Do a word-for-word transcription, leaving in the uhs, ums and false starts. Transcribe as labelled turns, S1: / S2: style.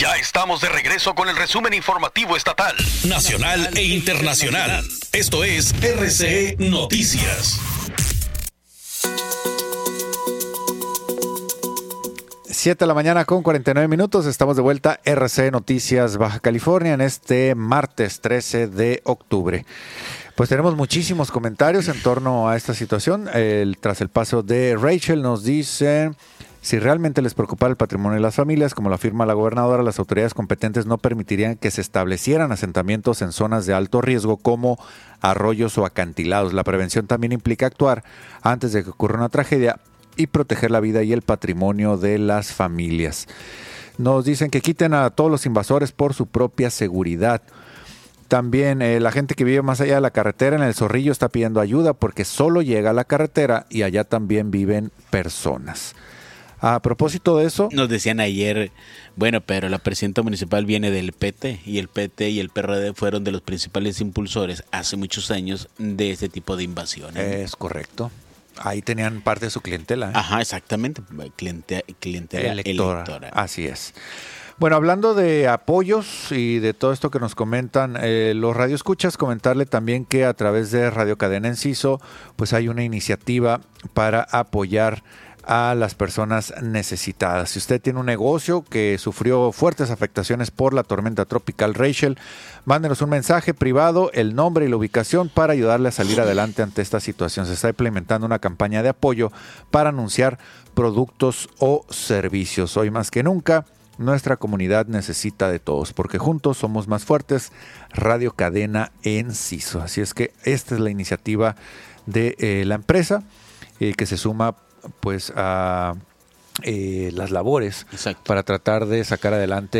S1: Ya estamos de regreso con el resumen informativo estatal, nacional e internacional. Esto es R C E Noticias.
S2: siete de la mañana con cuarenta y nueve minutos. Estamos de vuelta R C E Noticias Baja California en este martes trece de octubre. Pues tenemos muchísimos comentarios en torno a esta situación. El, tras el paso de Rachel nos dice: si realmente les preocupara el patrimonio de las familias, como lo afirma la gobernadora, las autoridades competentes no permitirían que se establecieran asentamientos en zonas de alto riesgo como arroyos o acantilados. La prevención también implica actuar antes de que ocurra una tragedia y proteger la vida y el patrimonio de las familias. Nos dicen que quiten a todos los invasores por su propia seguridad. También eh, la gente que vive más allá de la carretera en el Zorrillo está pidiendo ayuda porque solo llega a la carretera y allá también viven personas. A propósito de eso,
S3: nos decían ayer, bueno, pero la presidenta municipal viene del P T y el P T y el P R D fueron de los principales impulsores hace muchos años de este tipo de invasiones.
S2: Es correcto. Ahí tenían parte de su clientela. ¿eh?
S3: Ajá, exactamente. Cliente, clientela electora. electora.
S2: Así es. Bueno, hablando de apoyos y de todo esto que nos comentan eh, los radioescuchas, comentarle también que a través de Radio Cadena Enciso, pues hay una iniciativa para apoyar a las personas necesitadas. Si usted tiene un negocio que sufrió fuertes afectaciones por la tormenta tropical Rachel, mándenos un mensaje privado, el nombre y la ubicación para ayudarle a salir adelante ante esta situación. Se está implementando una campaña de apoyo para anunciar productos o servicios. Hoy más que nunca, nuestra comunidad necesita de todos, porque juntos somos más fuertes. Radio Cadena Enciso. Así es que esta es la iniciativa de eh, la empresa eh, que se suma pues a eh, las labores Exacto. para tratar de sacar adelante